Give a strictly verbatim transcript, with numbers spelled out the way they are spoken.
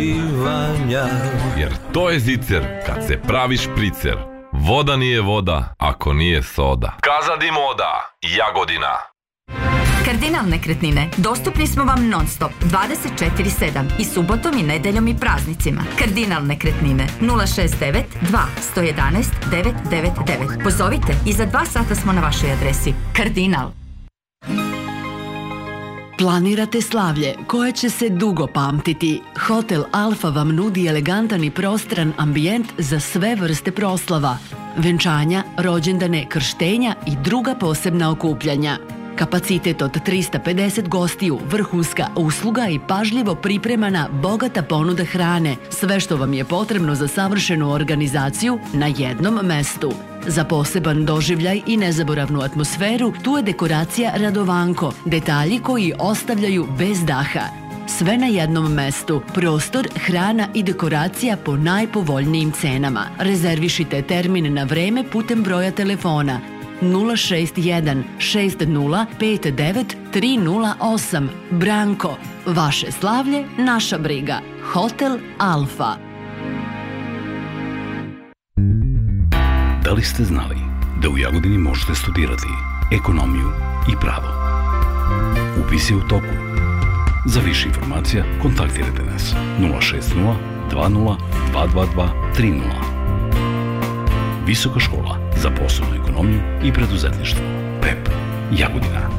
Jer to je zicer kad se pravi špricer. Voda nije voda ako nije soda. Kazadi moda, Jagodina. Kardinal nekretnine. Dostupni smo vam non stop dvadeset četiri sedam i subotom i nedeljom i praznicima. Kardinal nekretnine nula šest devet dva jedan jedan devet devet devet. Pozovite i za dva sata smo na vašoj adresi. Kardinal. Planirate slavlje koje će se dugo pamtiti. Hotel Alfa vam nudi elegantan i prostran ambijent za sve vrste proslava, venčanja, rođendane, krštenja i druga posebna okupljanja. Kapacitet od trista pedeset gostiju, vrhunska usluga i pažljivo pripremana bogata ponuda hrane. Sve što vam je potrebno za savršenu organizaciju na jednom mestu. Za poseban doživljaj i nezaboravnu atmosferu tu je dekoracija Radovanko, detalji koji ostavljaju bez daha. Sve na jednom mestu, prostor, hrana i dekoracija po najpovoljnijim cenama. Rezervišite termin na vreme putem broja telefona nula šest jedan šest nula pet devet tri nula osam. Branko, vaše slavlje, naša briga. Hotel Alfa. Da li ste znali da u Jagodini možete studirati ekonomiju i pravo? Upis je u toku. Za više informacija kontaktirajte nas nula šest nula dva nula dva dva dva tri nula. Visoka škola za poslovnu ekonomiju i preduzetništvo. P E P Jagodina.